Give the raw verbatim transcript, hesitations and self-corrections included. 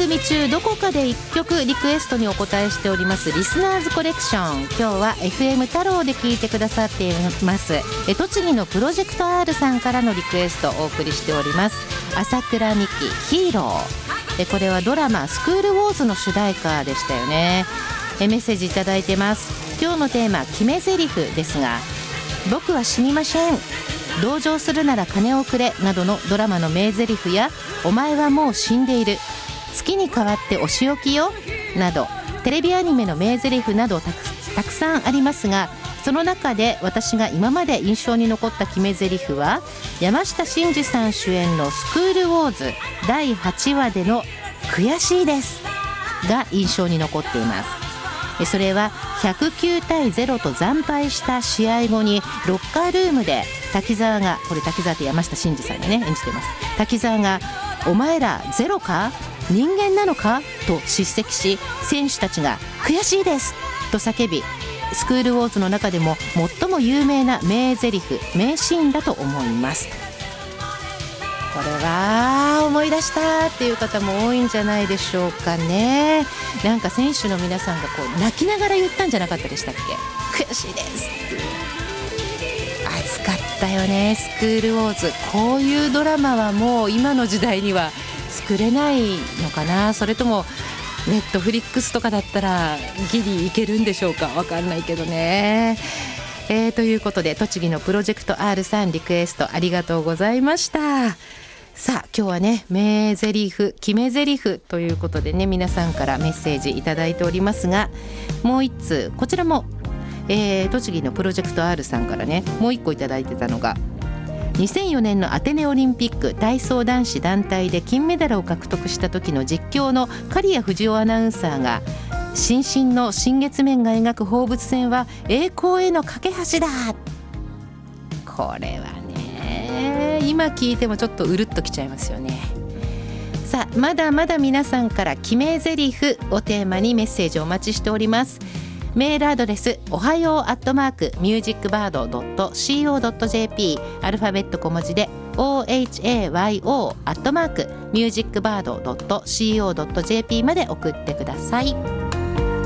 組中どこかでいっきょくリクエストにお答えしておりますリスナーズコレクション、今日は エフエム 太郎で聞いてくださっていますえ栃木のプロジェクト R さんからのリクエストをお送りしております。朝倉美希ヒーロー、えこれはドラマスクールウォーズの主題歌でしたよね。えメッセージいただいてます。今日のテーマ決め台詞ですが、僕は死にません、同情するなら金をくれなどのドラマの名台詞や、お前はもう死んでいる、月に代わってお仕置きよなど、テレビアニメの名台詞などた く, たくさんありますが、その中で私が今まで印象に残った決め台詞は、山下真司さん主演のスクールウォーズだいはちわでの悔しいですが印象に残っています。それはひゃくきゅうたいゼロと惨敗した試合後にロッカールームで滝沢が、これ滝沢って山下真司さんがね演じてます。滝沢がお前らゼロか人間なのかと叱責し、選手たちが悔しいですと叫び、スクールウォーズの中でも最も有名な名台詞名シーンだと思います。これは思い出したっていう方も多いんじゃないでしょうかね。なんか選手の皆さんがこう泣きながら言ったんじゃなかったでしたっけ、悔しいですっていう。熱かったよねスクールウォーズ。こういうドラマはもう今の時代には作れないのかな、それともネットフリックスとかだったらギリいけるんでしょうか、わかんないけどね。えー、ということで栃木のプロジェクト R さんリクエストありがとうございました。さあ今日はね名台詞決め台詞ということでね、皆さんからメッセージいただいておりますが、もう一通こちらも、えー、栃木のプロジェクト R さんからねもう一個いただいてたのが、にせんよねんのアテネオリンピック体操男子団体で金メダルを獲得した時の実況の刈谷藤夫アナウンサーが、新進の新月面が描く放物線は栄光への架け橋だ。これはね今聞いてもちょっとうるっときちゃいますよね。さあまだまだ皆さんから決め台詞をテーマにメッセージをお待ちしております。メールアドレスおはようアットマークミュージックバードドットシーオードットジェーピー、 アルファベット小文字で オーエイチエーワイオー アットマークミュージックバードドットシーオードットジェーピー まで送ってください。